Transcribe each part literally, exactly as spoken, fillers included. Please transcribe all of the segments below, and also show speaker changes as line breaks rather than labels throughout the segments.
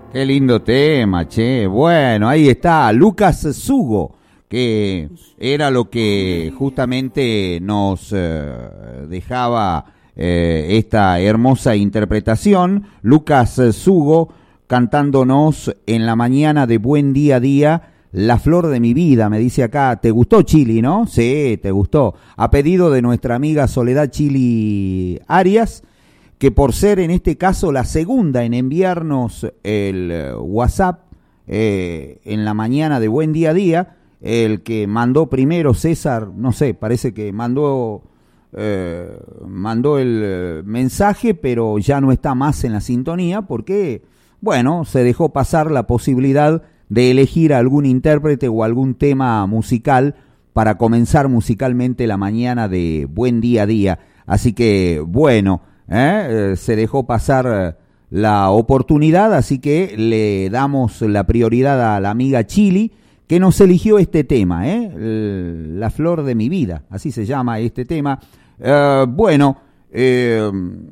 Qué lindo tema, che. Bueno, ahí está, Lucas Sugo, que era lo que justamente nos eh, dejaba eh, esta hermosa interpretación. Lucas Sugo cantándonos en la mañana de Buen Día a Día, La Flor de mi Vida, me dice acá. ¿Te gustó, Chili, no? Sí, te gustó. A pedido de nuestra amiga Soledad Chili Arias, que por ser en este caso la segunda en enviarnos el WhatsApp eh, en la mañana de Buen Día a Día, el que mandó primero César, no sé, parece que mandó eh, mandó el mensaje, pero ya no está más en la sintonía porque, bueno, se dejó pasar la posibilidad de elegir algún intérprete o algún tema musical para comenzar musicalmente la mañana de Buen Día a Día. Así que, bueno, ¿Eh? Eh, se dejó pasar la oportunidad, así que le damos la prioridad a la amiga Chili, que nos eligió este tema, ¿eh? El, La Flor de mi Vida, así se llama este tema. Eh, bueno, eh,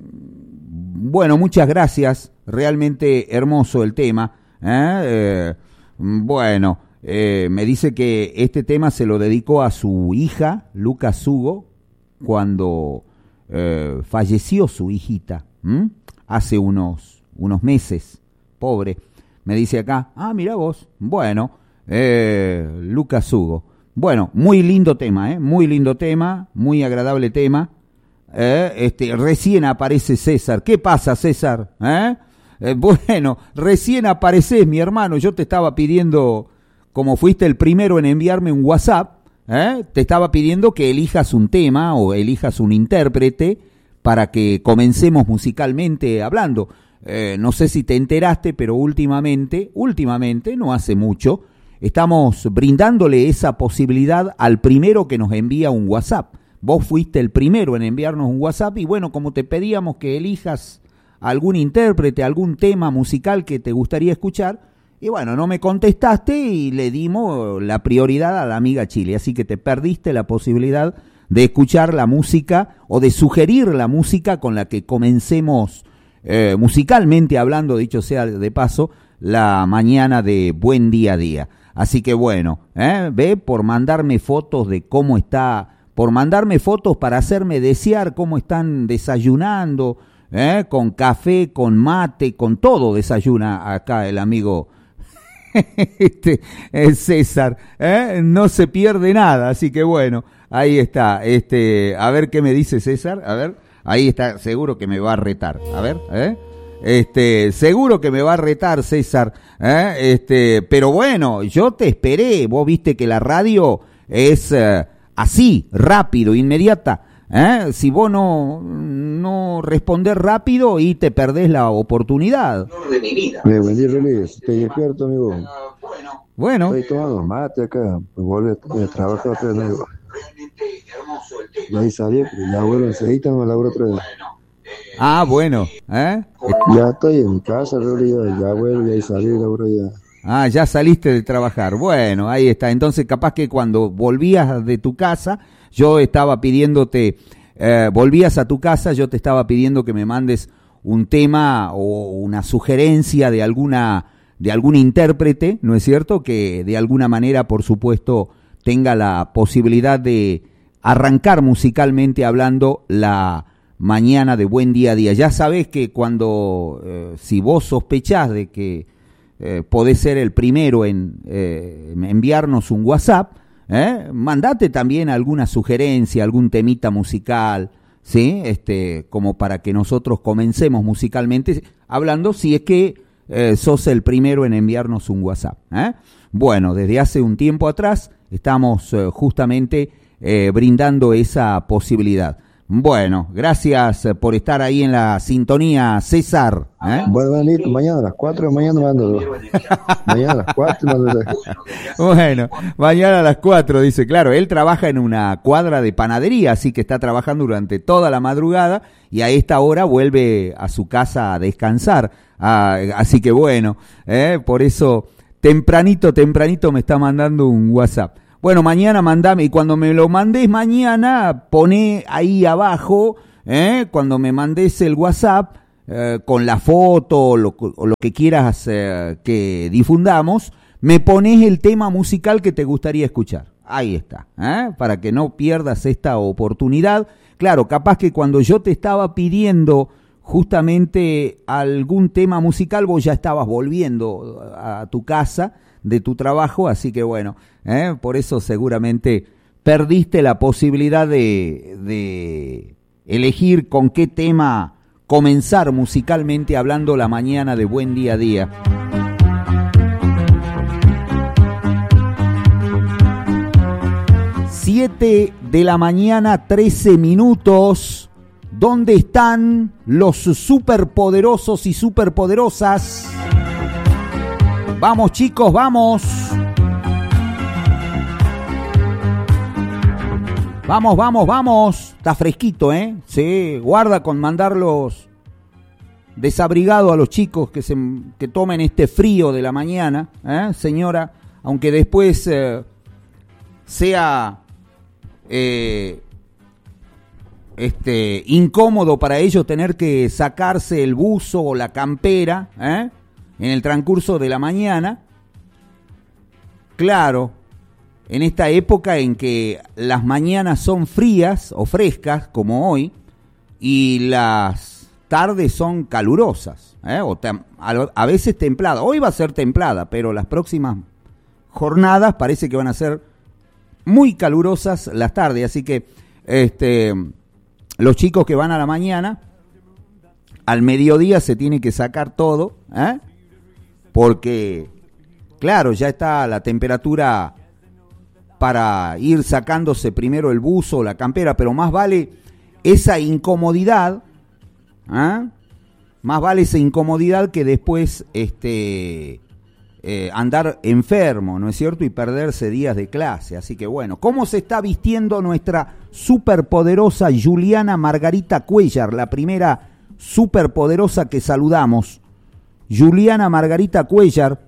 bueno, muchas gracias, realmente hermoso el tema. ¿eh? Eh, bueno, eh, me dice que este tema se lo dedicó a su hija, Lucas Sugo, cuando Eh, falleció su hijita ¿m? hace unos unos meses, pobre. Me dice acá, ah, mira vos, bueno, eh, Lucas Hugo. Bueno, muy lindo tema, ¿eh? Muy lindo tema, muy agradable tema. Eh, este, recién aparece César. ¿Qué pasa, César? ¿Eh? Eh, bueno, recién apareces, mi hermano. Yo te estaba pidiendo, como fuiste el primero en enviarme un WhatsApp, ¿Eh? te estaba pidiendo que elijas un tema o elijas un intérprete para que comencemos musicalmente hablando. Eh, no sé si te enteraste, pero últimamente, últimamente, no hace mucho, estamos brindándole esa posibilidad al primero que nos envía un WhatsApp. Vos fuiste el primero en enviarnos un WhatsApp y bueno, como te pedíamos que elijas algún intérprete, algún tema musical que te gustaría escuchar, y bueno, no me contestaste y le dimos la prioridad a la amiga Chile, así que te perdiste la posibilidad de escuchar la música o de sugerir la música con la que comencemos eh, musicalmente hablando, dicho sea de paso, la mañana de Buen Día a Día. Así que bueno, ¿eh? ve, por mandarme fotos de cómo está, por mandarme fotos para hacerme desear cómo están desayunando, ¿eh? con café, con mate, con todo desayuna acá el amigo Este, eh, César, ¿eh? no se pierde nada, así que bueno, ahí está, este, a ver qué me dice César, a ver, ahí está, seguro que me va a retar, a ver, ¿eh? este, seguro que me va a retar César, ¿eh? este, pero bueno, yo te esperé, vos viste que la radio es eh, así, rápido, inmediata. ¿Eh? Si vos no, no respondés rápido y te perdés la oportunidad.
De mi vida. Eh, buen día, Relis. Estoy despierto, amigo.
Bueno.
Estoy tomando mate acá. Pues vuelve a trabajar otra vez, amigo. Y ahí salí, ya vuelvo enseguida, me laburo otra vez.
Ah, bueno. ¿Eh?
Ya estoy en mi casa, Relis. Ya vuelvo y ahí salí, laburo ya.
Ah, ya saliste de trabajar. Bueno, ahí está. Entonces, capaz que cuando volvías de tu casa, yo estaba pidiéndote, eh, volvías a tu casa, yo te estaba pidiendo que me mandes un tema o una sugerencia de alguna, de algún intérprete, ¿no es cierto? Que de alguna manera, por supuesto, tenga la posibilidad de arrancar musicalmente hablando la mañana de Buen Día a Día. Ya sabés que cuando, eh, si vos sospechás de que eh, podés ser el primero en eh, enviarnos un WhatsApp, ¿Eh? mandate también alguna sugerencia, algún temita musical, ¿sí? Este, como para que nosotros comencemos musicalmente hablando, si es que eh, sos el primero en enviarnos un WhatsApp. ¿eh? Bueno, desde hace un tiempo atrás estamos eh, justamente eh, brindando esa posibilidad. Bueno, gracias por estar ahí en la sintonía, César. ¿eh?
Bueno, listo, mañana a las cuatro de mañana mando. Mañana a las cuatro mando.
Bueno, mañana a las cuatro, dice, claro, él trabaja en una cuadra de panadería, así que está trabajando durante toda la madrugada y a esta hora vuelve a su casa a descansar. Ah, así que bueno, ¿eh? por eso tempranito, tempranito me está mandando un WhatsApp. Bueno, mañana mandame, y cuando me lo mandes mañana, poné ahí abajo, ¿eh? cuando me mandes el WhatsApp, eh, con la foto o lo, o lo que quieras eh, que difundamos, me pones el tema musical que te gustaría escuchar. Ahí está, ¿eh? Para que no pierdas esta oportunidad. Claro, capaz que cuando yo te estaba pidiendo justamente algún tema musical, vos ya estabas volviendo a tu casa de tu trabajo, así que bueno, ¿eh? Por eso seguramente perdiste la posibilidad de, de elegir con qué tema comenzar musicalmente hablando la mañana de Buen Día a Día. siete de la mañana, trece minutos. ¿Dónde están los superpoderosos y superpoderosas? Vamos, chicos, vamos. Vamos, vamos, vamos. Está fresquito, ¿eh? Sí, guarda con mandarlos desabrigados a los chicos que, se, que tomen este frío de la mañana, ¿eh, señora? Aunque después eh, sea... Eh, este incómodo para ellos tener que sacarse el buzo o la campera ¿eh? en el transcurso de la mañana. Claro, en esta época en que las mañanas son frías o frescas, como hoy, y las tardes son calurosas, ¿eh? o tem- a, a veces templadas. Hoy va a ser templada, pero las próximas jornadas parece que van a ser muy calurosas las tardes, así que este, los chicos que van a la mañana, al mediodía se tiene que sacar todo, ¿eh? porque, claro, ya está la temperatura para ir sacándose primero el buzo o la campera, pero más vale esa incomodidad, ¿eh? más vale esa incomodidad que después este... Eh, andar enfermo, ¿no es cierto? Y perderse días de clase. Así que bueno, ¿cómo se está vistiendo nuestra superpoderosa Juliana Margarita Cuéllar? La primera superpoderosa que saludamos. Juliana Margarita Cuéllar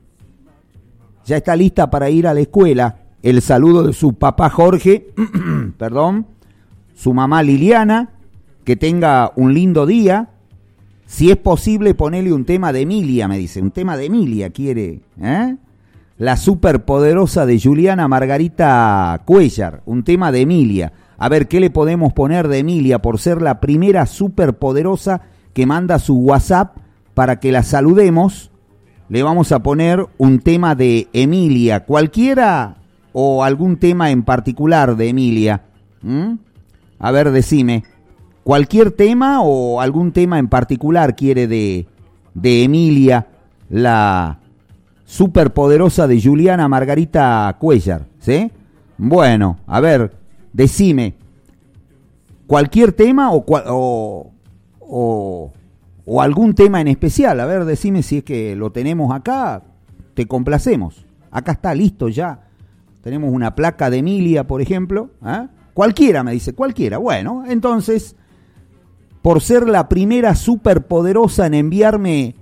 ya está lista para ir a la escuela. El saludo de su papá Jorge, perdón, su mamá Liliana, que tenga un lindo día. Si es posible, ponerle un tema de Emilia, me dice. Un tema de Emilia quiere, ¿eh? La superpoderosa de Juliana Margarita Cuéllar. Un tema de Emilia. A ver, ¿qué le podemos poner de Emilia por ser la primera superpoderosa que manda su WhatsApp para que la saludemos? Le vamos a poner un tema de Emilia. ¿Cualquiera o algún tema en particular de Emilia? ¿Mm? A ver, decime. ¿Cualquier tema o algún tema en particular quiere de, de Emilia, la superpoderosa de Juliana Margarita Cuéllar? ¿Sí? Bueno, a ver, decime. ¿Cualquier tema o, o, o, o algún tema en especial? A ver, decime si es que lo tenemos acá, te complacemos. Acá está listo ya. Tenemos una placa de Emilia, por ejemplo. ¿eh? Cualquiera, me dice, cualquiera. Bueno, entonces... por ser la primera superpoderosa en enviarme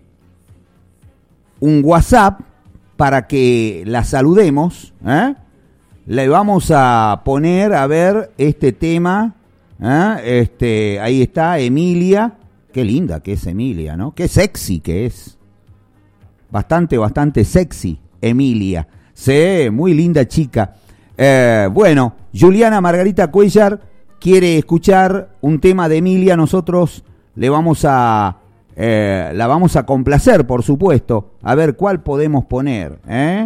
un WhatsApp para que la saludemos, ¿eh? le vamos a poner, a ver, este tema, ¿eh? este, ahí está, Emilia, qué linda que es Emilia, ¿no? Qué sexy que es, bastante, bastante sexy, Emilia, sí, muy linda chica. Eh, bueno, Juliana Margarita Cuéllar quiere escuchar un tema de Emilia, nosotros le vamos a eh, la vamos a complacer, por supuesto. A ver cuál podemos poner, ¿eh?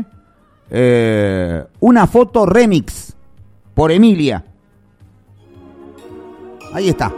Eh, una foto remix por Emilia. Ahí está.